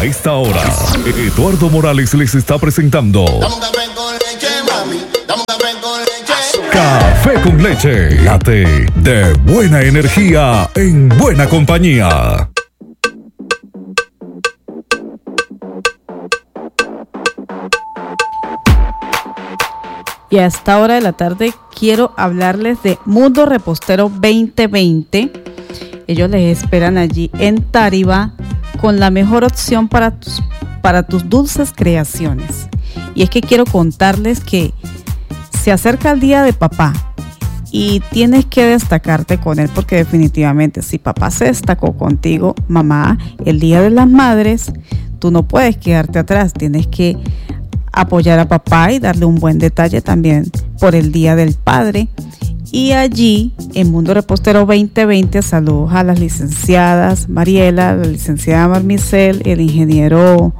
A esta hora, Eduardo Morales les está presentando Dame un café con leche, mami. Dame un café con leche. Café con Leche. Late de buena energía en buena compañía. Y a esta hora de la tarde quiero hablarles de Mundo Repostero 2020. Ellos les esperan allí en Táriba con la mejor opción para tus dulces creaciones. Y es que quiero contarles que se acerca el día de papá y tienes que destacarte con él, porque definitivamente si papá se destacó contigo, mamá, el día de las madres, tú no puedes quedarte atrás, tienes que apoyar a papá y darle un buen detalle también por el Día del Padre. Y allí, en Mundo Repostero 2020, saludos a las licenciadas Mariela, la licenciada Marmicel, el ingeniero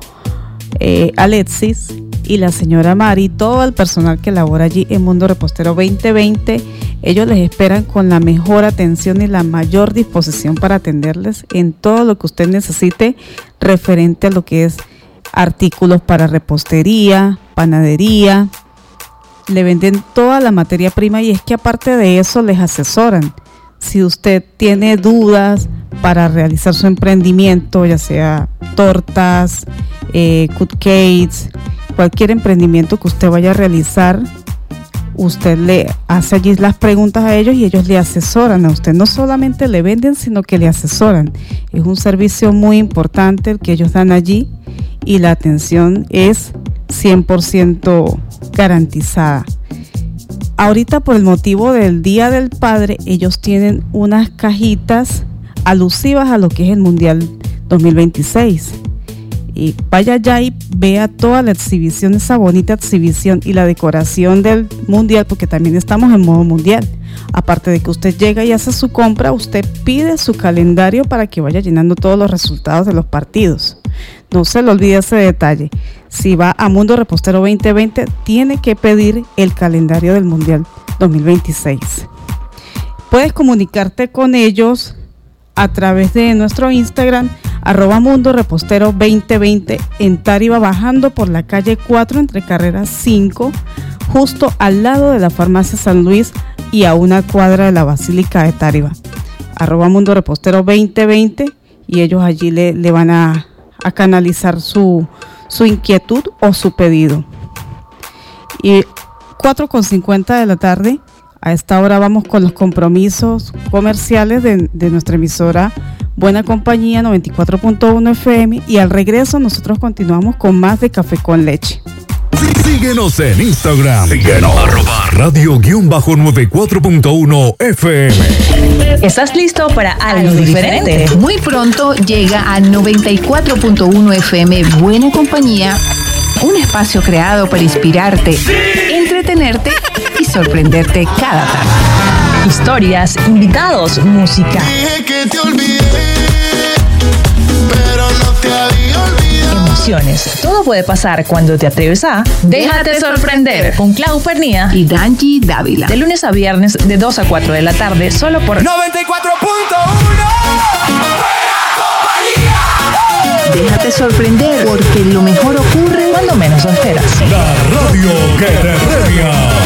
Alexis y la señora Mari, todo el personal que labora allí en Mundo Repostero 2020. Ellos les esperan con la mejor atención y la mayor disposición para atenderles en todo lo que usted necesite referente a lo que es artículos para repostería, panadería. Le venden toda la materia prima y es que aparte de eso les asesoran. Si usted tiene dudas para realizar su emprendimiento, ya sea tortas, cupcakes, cualquier emprendimiento que usted vaya a realizar, usted le hace allí las preguntas a ellos y ellos le asesoran a usted. No solamente le venden, sino que le asesoran. Es un servicio muy importante el que ellos dan allí y la atención es 100% garantizada. Ahorita, por el motivo del Día del Padre, ellos tienen unas cajitas alusivas a lo que es el Mundial 2026. Y vaya allá y vea toda la exhibición, esa bonita exhibición y la decoración del Mundial, porque también estamos en modo Mundial. Aparte de que usted llega y hace su compra, usted pide su calendario para que vaya llenando todos los resultados de los partidos. No se le olvide ese detalle. Si va a Mundo Repostero 2020, tiene que pedir el calendario del Mundial 2026. Puedes comunicarte con ellos a través de nuestro Instagram, @Mundo Repostero 2020, en Táriba, bajando por la calle 4 entre carreras 5, justo al lado de la farmacia San Luis y a una cuadra de la Basílica de Táriba. @Mundo Repostero 2020, y ellos allí le van a canalizar su inquietud o su pedido. Y 4:50 de la tarde, a esta hora vamos con los compromisos comerciales de nuestra emisora Buena Compañía 94.1 FM, y al regreso nosotros continuamos con más de Café con Leche. Síguenos en Instagram. Síguenos. @radio_94.1 FM. ¿Estás listo para algo diferente? Muy pronto llega a 94.1 FM Buena Compañía, un espacio creado para inspirarte, entretenerte y sorprenderte cada tarde. Historias, invitados, música. Dije que te olvidé, pero no te había olvidado. Emociones. Todo puede pasar cuando te atreves a Déjate sorprender con Clau Pernía y Danji Dávila. De lunes a viernes de 2 a 4 de la tarde, solo por 94.1. Déjate sorprender, porque lo mejor ocurre cuando menos lo esperas. La radio que te premia.